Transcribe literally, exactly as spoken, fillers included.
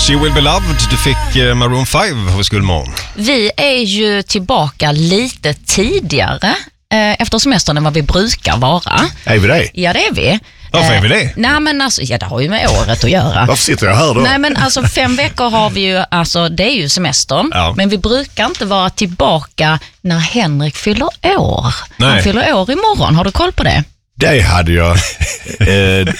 You Will Be Loved. Du fick uh, Maroon fem hos Gullmorgon. Vi är ju tillbaka lite tidigare eh, efter semestern än vad vi brukar vara. Är vi det? Ja, det är vi. Varför är vi det? Eh, nej, men alltså, ja, det har ju med året att göra. Varför sitter jag här då? Nej, men alltså fem veckor har vi ju, alltså det är ju semestern. Ja. Men vi brukar inte vara tillbaka när Henrik fyller år. Nej. Han fyller år imorgon, har du koll på det? Det hade jag. Eh,